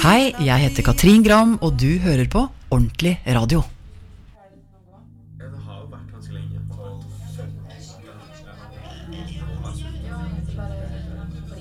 Hei, jeg heter Katrin Gram, og du hører på Ordentlig Radio. Det har jo vært ganske lenge.